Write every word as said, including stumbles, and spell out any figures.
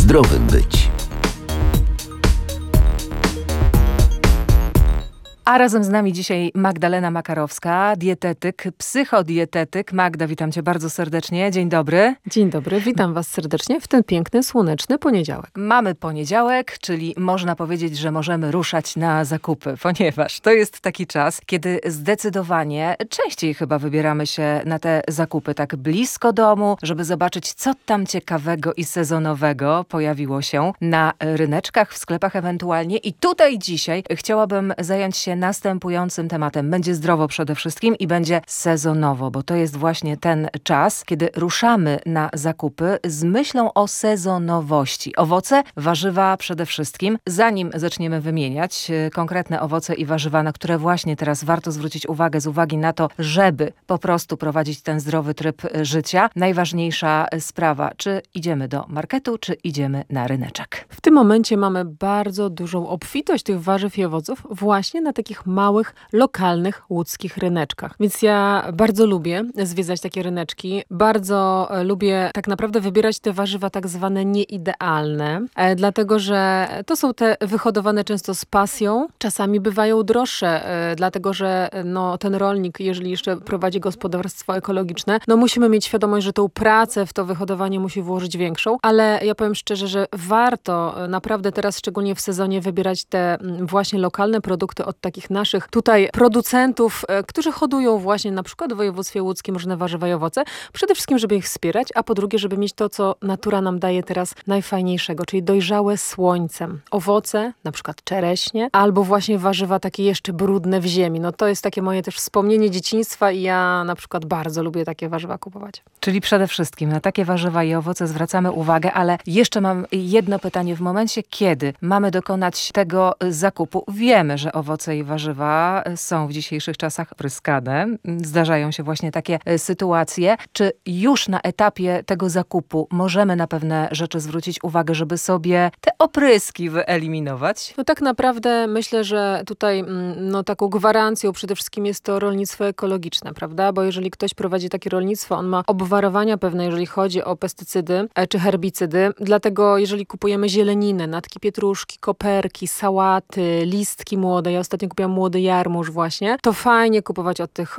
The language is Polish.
zdrowym być. A razem z nami dzisiaj Magdalena Makarowska, dietetyk, psychodietetyk. Magda, witam cię bardzo serdecznie. Dzień dobry. Dzień dobry, witam was serdecznie w ten piękny, słoneczny poniedziałek. Mamy poniedziałek, czyli można powiedzieć, że możemy ruszać na zakupy, ponieważ to jest taki czas, kiedy zdecydowanie częściej chyba wybieramy się na te zakupy tak blisko domu, żeby zobaczyć, co tam ciekawego i sezonowego pojawiło się na ryneczkach, w sklepach ewentualnie. I tutaj dzisiaj chciałabym zająć się następującym tematem. Będzie zdrowo przede wszystkim i będzie sezonowo, bo to jest właśnie ten czas, kiedy ruszamy na zakupy z myślą o sezonowości. Owoce, warzywa przede wszystkim. Zanim zaczniemy wymieniać konkretne owoce i warzywa, na które właśnie teraz warto zwrócić uwagę z uwagi na to, żeby po prostu prowadzić ten zdrowy tryb życia, najważniejsza sprawa, czy idziemy do marketu, czy idziemy na ryneczek. W tym momencie mamy bardzo dużą obfitość tych warzyw i owoców właśnie na takich małych, lokalnych, łódzkich ryneczkach. Więc ja bardzo lubię zwiedzać takie ryneczki. Bardzo lubię tak naprawdę wybierać te warzywa tak zwane nieidealne, e, dlatego że to są te wyhodowane często z pasją. Czasami bywają droższe, e, dlatego że no, ten rolnik, jeżeli jeszcze prowadzi gospodarstwo ekologiczne, no musimy mieć świadomość, że tą pracę w to wyhodowanie musi włożyć większą, ale ja powiem szczerze, że warto naprawdę teraz, szczególnie w sezonie, wybierać te właśnie lokalne produkty od takich naszych tutaj producentów, którzy hodują właśnie na przykład w województwie łódzkim różne warzywa i owoce. Przede wszystkim, żeby ich wspierać, a po drugie, żeby mieć to, co natura nam daje teraz najfajniejszego, czyli dojrzałe słońcem. Owoce, na przykład czereśnie, albo właśnie warzywa takie jeszcze brudne w ziemi. No to jest takie moje też wspomnienie dzieciństwa i ja na przykład bardzo lubię takie warzywa kupować. Czyli przede wszystkim na takie warzywa i owoce zwracamy uwagę, ale jeszcze mam jedno pytanie. W momencie, kiedy mamy dokonać tego zakupu, wiemy, że owoce i warzywa są w dzisiejszych czasach pryskane. Zdarzają się właśnie takie sytuacje. Czy już na etapie tego zakupu możemy na pewne rzeczy zwrócić uwagę, żeby sobie te opryski wyeliminować? No tak naprawdę myślę, że tutaj no, taką gwarancją przede wszystkim jest to rolnictwo ekologiczne, prawda? Bo jeżeli ktoś prowadzi takie rolnictwo, on ma obwarowania pewne, jeżeli chodzi o pestycydy czy herbicydy. Dlatego jeżeli kupujemy zieleninę, natki pietruszki, koperki, sałaty, listki młode, ja ostatnio kupiłam młody jarmuż właśnie, to fajnie kupować od tych